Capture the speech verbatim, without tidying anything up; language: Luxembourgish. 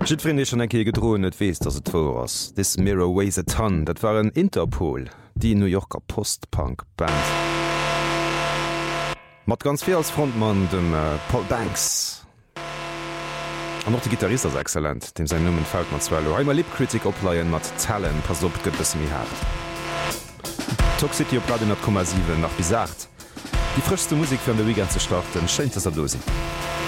Schitfrind schon enke gedroen net wees, dats et wo ass. This Mirror Weighs a Ton, dat war en Interpol, die New Yorker Postpunk-Band. Mat ganz fir als Frontmann dem äh, Paul Banks. An noch de Gitarrist ass exzellent, dem se Nummen fät mat Zwello. Einmal Lipkritik opleiien mat Talent pass op gëtt es mi hart. Toxicity op Radio net Komma sieben nach bisart. Die frischste Musik fir de Weekend ze starten, scheint es er dosi.